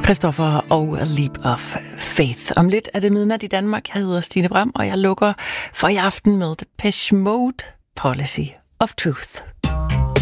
Christoffer og A Leap of Faith. Om lidt er det midnat i Danmark. Jeg hedder Stine Bram, og jeg lukker for i aften med Depeche Mode, Policy of Truth.